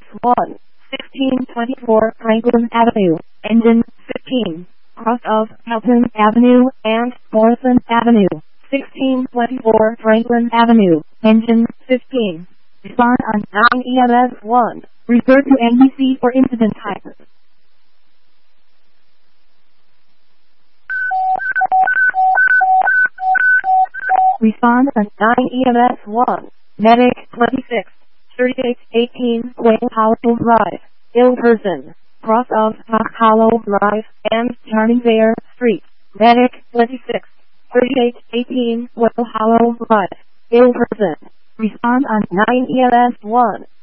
1, 1624 Franklin Avenue, engine 15, cross of Halton Avenue and Morrison Avenue, 1624 Franklin Avenue, engine 15. Respond on 9 EMS 1. Refer to NBC for incident type. Respond on 9 EMS 1. Medic 26, 3818 Quail Hollow Drive, ill person, cross of Fox Hollow Drive and Charming Bear Street. Medic 26, 3818 Quail Hollow Drive, ill person. Respond on 9 EMS 1.